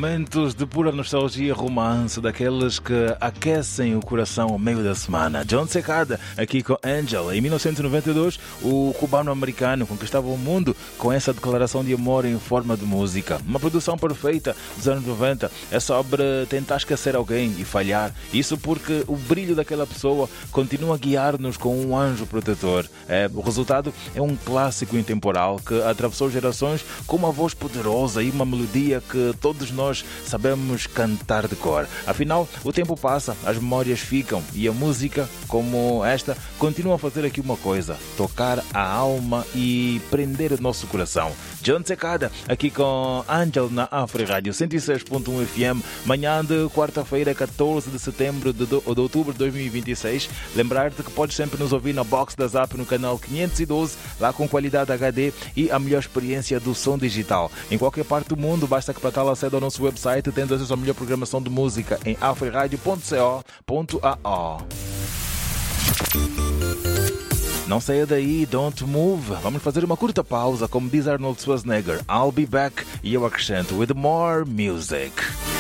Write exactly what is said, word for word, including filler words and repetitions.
Momentos de pura nostalgia e romance, daqueles que aquecem o coração ao meio da semana. John Secada, aqui com Angel. Em mil novecentos e noventa e dois, o cubano-americano conquistava o mundo com essa declaração de amor em forma de música. Uma produção perfeita dos anos noventa. É sobre tentar esquecer alguém e falhar. Isso porque o brilho daquela pessoa continua a guiar-nos com um anjo protetor. É, o resultado é um clássico intemporal que atravessou gerações com uma voz poderosa e uma melodia que todos nós sabemos cantar de cor. Afinal, o tempo passa, as memórias ficam e a música, como esta, continua a fazer aqui uma coisa: tocar a alma e prender o nosso coração. John Secada, aqui com Angel na Afri Rádio cento e seis ponto um F M, manhã de quarta-feira, catorze de setembro de, de, de outubro de dois mil e vinte e seis. Lembrar-te que podes sempre nos ouvir na box da Zap no canal quinhentos e doze, lá com qualidade H D e a melhor experiência do som digital. Em qualquer parte do mundo, basta que para tal aceda ao nosso website, tendo acesso à melhor programação de música em afriradio ponto co ponto a o. Não saia daí, don't move. Vamos fazer uma curta pausa, como diz Arnold Schwarzenegger. I'll be back e eu acrescento with more music.